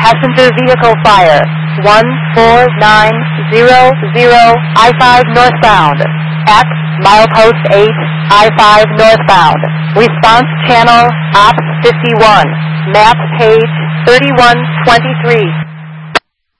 Passenger vehicle fire. 14900 I-5 northbound. At milepost 8, I-5 northbound. Response channel, OPS 51. Map page 3123.